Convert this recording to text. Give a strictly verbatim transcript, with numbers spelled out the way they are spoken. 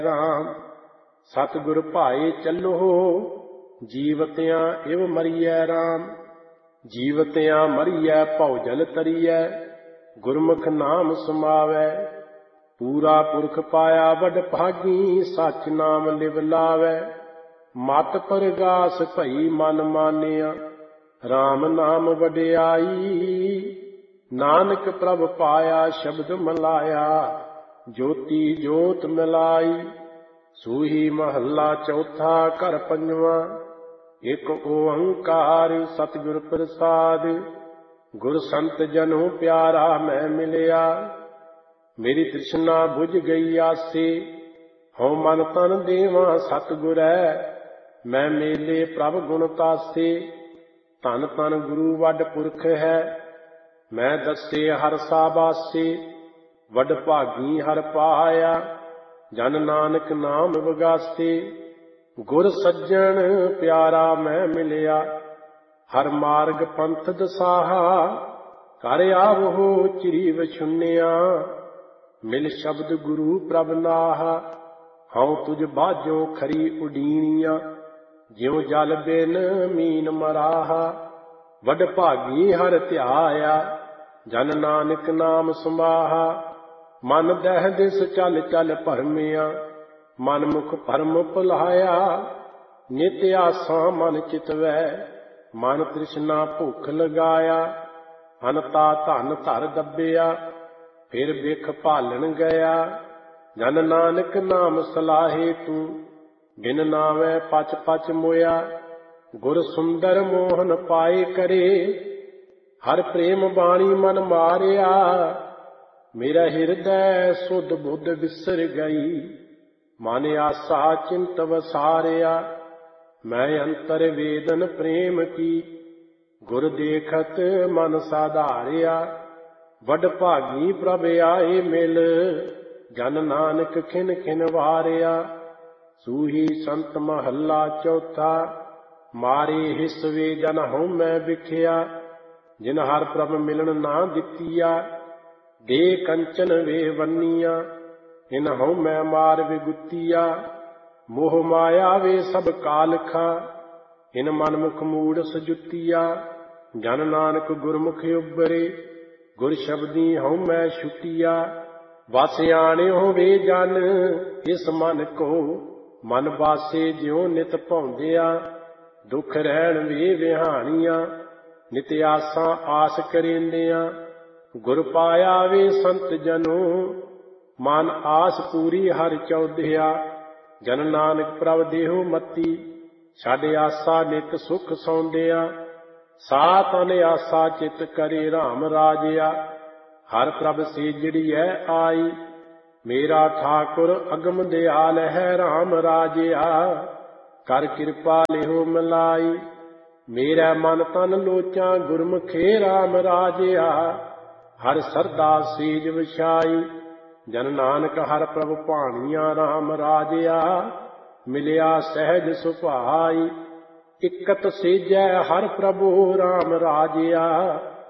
ਰਾਮ। ਸਤਿਗੁਰ ਭਾਏ ਚੱਲੋ ਜੀਵਤਿਆਂ ਇਵ ਮਰੀਐ ਰਾਮ। ਜੀਵਤਿਆਂ ਮਰੀਐ ਭਉ ਜਲ ਤਰੀਐ, ਗੁਰਮੁਖ ਨਾਮ ਸਮਾਵੈ। ਪੂਰਾ ਪੁਰਖ ਪਾਇਆ ਵਡ ਭਾਗੀ, ਸੱਚ ਨਾਮ ਲਿਵ ਲਾਵੈ। ਮਤ ਪਰਗਾਸ ਭਈ ਮਨ ਮਾਨਿਆ, ਰਾਮ ਨਾਮ ਵਡਿਆਈ। ਨਾਨਕ ਪ੍ਰਭ ਪਾਇਆ ਸ਼ਬਦ ਮਲਾਇਆ, ਜੋਤੀ ਜੋਤ ਮਿਲਾਈ। ਸੂਹੀ ਮਹੱਲਾ ਚੌਥਾ ਘਰ ਪੰਜਵਾਂ। ਇਕ ਓੰਕਾਰ ਸਤਿਗੁਰ ਪ੍ਰਸਾਦ, ਗੁਰ ਸੰਤ ਜਨੋ ਪਿਆਰਾ ਮੈਂ ਮਿਲਿਆ। ਮੇਰੀ ਤ੍ਰਿਸ਼ਨਾ ਬੁਝ ਗਈ ਆਸੇ, ਹਉ ਮਨ ਤਨ ਦੇਵਾਂ ਸਤਿਗੁਰੈ। ਮੈਂ ਮੇਲੇ ਪ੍ਰਭ ਗੁਣ ਤਾਸੇ, ਧਨ ਧਨ ਗੁਰੂ ਵੱਡ ਪੁਰਖ ਹੈ। ਮੈਂ ਦੱਸੇ ਹਰ ਸਾਬਾਸੇ, ਵੱਡ ਭਾਗੀ ਹਰ ਪਾਇਆ। ਜਨ ਨਾਨਕ ਨਾਮ ਵਗਾਸੇ, ਗੁਰ ਸੱਜਣ ਪਿਆਰਾ ਮੈਂ ਮਿਲਿਆ। ਹਰ ਮਾਰਗ ਪੰਥ ਦਸਾਹਾ, ਕਰ ਆਵਹੁ ਚਿਰੀ ਵਛੁੰਨਿਆ। ਮਿਲ ਸ਼ਬਦ ਗੁਰੂ ਪ੍ਰਭ ਨਾਹਾ, ਹਉ ਤੁਝ ਬਾਝੋ ਖਰੀ ਉਡੀਣੀਆਂ। ਜਿਉ ਜਲ ਬਿਨ ਮੀਨ ਮਰਾਹਾ, ਵੱਡ ਭਾਗੀ ਹਰ ਧਿਆਇਆ। ਜਨ ਨਾਨਕ ਨਾਮ ਸਮਾਹਾ, ਮਨ ਦਹਿ ਦਿਸ ਚਲ ਚਲ ਭਰਮਿਆ। ਮਨ ਮੁਖ ਭਰਮ ਭੁਲਾਇਆ, ਨਿਤ ਆਸਾਂ ਮਨ ਚਿਤਵੈ। ਮਨ ਤ੍ਰਿਸ਼ਨਾ ਭੁੱਖ ਲਗਾਇਆ, ਅਨਤਾ ਧਨ ਧਰ ਦੱਬਿਆ। ਫਿਰ ਬਿਖ ਭਾਲਣ ਗਿਆ, ਜਨ ਨਾਨਕ ਨਾਮ ਸਲਾਹੇ ਤੂੰ। ਬਿਨ ਨਾਵੈ ਪਚ ਪਚ ਮੋਇਆ, ਗੁਰ ਸੁੰਦਰ ਮੋਹਨ ਪਾਏ ਕਰੇ। ਹਰ ਪ੍ਰੇਮ ਬਾਣੀ ਮਨ ਮਾਰਿਆ, ਮੇਰਾ ਹਿਰਦੈ ਸੁਧ ਬੁੱਧ ਵਿਸਰ ਗਈ। ਮਨ ਆਸਾ ਚਿੰਤ ਵਸਾਰਿਆ, ਮੈਂ ਅੰਤਰ ਵੇਦਨ ਪ੍ਰੇਮ ਕੀ। ਗੁਰ ਦੇਖਤ ਮਨ ਸਾਧਾਰਿਆ, ਵੱਡ ਭਾਗੀ ਪ੍ਰਭ ਆਏ ਮਿਲ। ਜਨ ਨਾਨਕ ਖਿਨ ਖਿਨ ਵਾਰਿਆ। ਸੂਹੀ ਸੰਤ ਮਹੱਲਾ ਚੌਥਾ। ਮਾਰੇ ਹਿਸ ਵੇ ਜਨ ਹਉ ਮੈਂ ਵਿਖਿਆ, ਜਿਨ ਹਰ ਪ੍ਰਭ ਮਿਲਣ ਨਾ ਦਿੱਤੀਆ। ਦੇ ਕੰਚਨ ਵੇ ਵੰਨੀਆਂ, ਇਨ ਹਉ ਮੈਂ ਮਾਰ ਵਿਗੁੱਤੀਆ। ਮੋਹ ਮਾਇਆ ਵੇ ਸਭ ਕਾਲਖਾ, ਇਨ ਮਨ ਮੁਖ ਮੂੜ ਸਜੁੱਤੀਆ। ਜਨ ਨਾਨਕ ਗੁਰਮੁਖ ਉਬਰੇ, ਗੁਰ ਸ਼ਬਦੀ ਹਉ ਮੈਂ ਛੁਟੀਆ। ਵਸ ਆਣਿਓ ਵੇ ਜਨ ਇਸ ਮਨ ਕੋ, ਮਨ ਬਾਸੇ ਜਿਉ ਨਿਤ ਭਾਉਂਦਿਆ। ਦੁਖ ਰਹਿਣ ਵੇ ਵਿਹਾਣੀਆਂ, ਨਿਤ ਆਸਾਂ ਆਸ ਕਰੇਂਦਿਆਂ। ਗੁਰ ਪਾਇਆ ਵੇ ਸੰਤ ਜਨੋ, ਮਨ ਆਸ ਪੂਰੀ ਹਰ ਚੌਧਿਆ। ਜਨ ਨਾਨਕ ਪ੍ਰਭ ਦੇਹੁ ਮਤੀ, ਛੱਡ ਆਸਾ ਨਿਤ ਸੁਖ ਸੌਂਦਿਆ। ਸਾ ਤਨ ਆਸਾ ਚਿਤ ਕਰੇ ਰਾਮ ਰਾਜਿਆ। ਹਰ ਪ੍ਰਭ ਸੇਜੜੀਐ ਆਈ, ਮੇਰਾ ਠਾਕੁਰ ਅਗਮ ਦਿਆਲ ਹੈ ਰਾਮ ਰਾਜਿਆ। ਕਰ ਕਿਰਪਾ ਲਿਹੁ ਮਿਲਾਈ, ਮੇਰਾ ਮਨ ਤਨ ਲੋਚਾਂ ਗੁਰਮੁਖੇ ਰਾਮ ਰਾਜਿਆ। ਹਰ ਸਰਦਾ ਸੇਜ ਵਿਛਾਈ, ਜਨ ਨਾਨਕ ਹਰ ਪ੍ਰਭ ਭਾਣੀਆਂ ਰਾਮ ਰਾਜਿਆ। ਮਿਲਿਆ ਸਹਿਜ ਸੁਭਾਈ, ਇਕਤ ਸੇਜੈ ਹਰ ਪ੍ਰਭੂ ਰਾਮ ਰਾਜਿਆ।